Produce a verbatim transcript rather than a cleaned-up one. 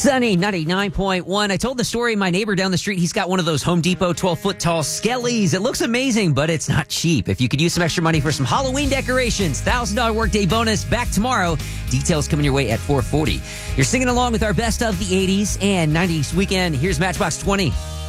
Sunny ninety-nine point one. I told the story. My neighbor down the street, he's got one of those Home Depot twelve-foot tall skellies. It looks amazing, but it's not cheap. If you could use some extra money for some Halloween decorations, one thousand dollars workday bonus back tomorrow. Details coming your way at four forty. You're singing along with our best of the eighties and nineties weekend. Here's Matchbox twenty.